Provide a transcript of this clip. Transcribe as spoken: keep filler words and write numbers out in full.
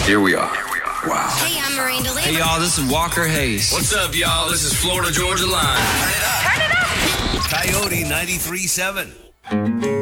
Here we are. Wow. Hey, I'm Miranda Lambert. Hey, y'all, this is Walker Hayes. What's up, y'all? This is Florida Georgia Line. Turn it up. Coyote ninety-three point seven.